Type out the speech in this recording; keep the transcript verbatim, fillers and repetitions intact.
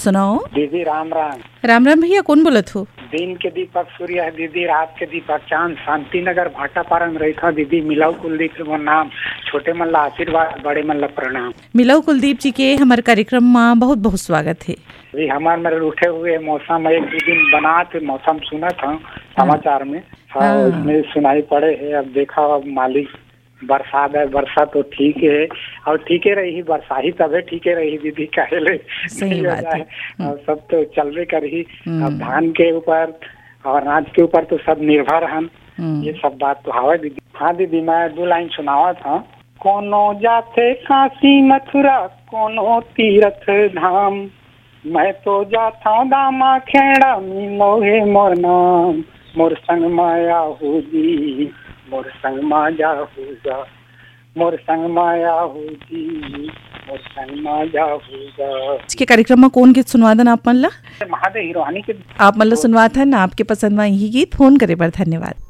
सुनाओ। दीदी राम राम। राम राम भैया, कौन बोलत हो? दिन के दीपक सूर्य है दीदी, रात के दीपक चांद। शांति नगर भाटापारा में रही था दीदी। मिलाऊ कुलदीप वो नाम। छोटे मन ला आशीर्वाद, बड़े मन ला प्रणाम। मिलाऊ कुलदीप जी के हमारे कार्यक्रम में बहुत बहुत स्वागत है जी। हमारे मेरे उठे हुए मौसम एक दो दिन बना थे, मौसम सुना था समाचार में। हाँ, उसमें सुनाई पड़े है। अब देखा अब मालिक बरसात है, वर्षा तो ठीक है और ठीक है रही, वर्षा ही तब है ठीक है रही दीदी। कहे सही बात है। और सब तो चलवे कर ही। अब धान के ऊपर और अनाज के ऊपर तो सब निर्भर हम। ये सब बात तो हवा दीदी। हाँ दीदी, मैं दो लाइन सुनावा था। कोनो जाते काशी मथुरा, कोनो तीर्थ धाम, मैं तो जाता दामा खेड़ा, मीनो है मोर नाम। मोर संग माया हो जी, मोर संग माया हो जा, मोर संग माया हो जी, मोर संग माया हो जा। इसके कार्यक्रम में कौन गीत सुनवादन आप मन ला? महादेव हिरोहानी के आप मन ला सुनवात है ना। आपके पसंद में यही गीत फोन करे पर धन्यवाद।